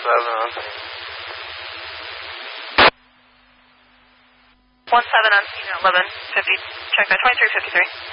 on. 17 on scene at 11:50. Check that 2353.